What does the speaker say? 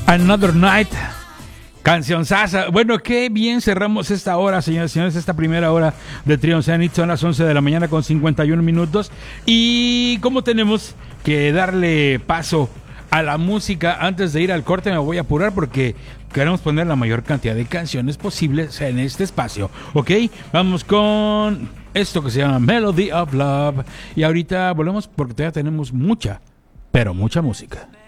Another Night. Canción Sasa. Bueno, qué bien cerramos esta hora, señores y señores, esta primera hora de Trio Zenit. Son las 11 de la mañana con 51 minutos. Y como tenemos que darle paso a la música antes de ir al corte, me voy a apurar porque queremos poner la mayor cantidad de canciones posibles en este espacio. ¿Ok? Vamos con esto que se llama Melody of Love. Y ahorita volvemos porque todavía tenemos mucha, pero mucha música.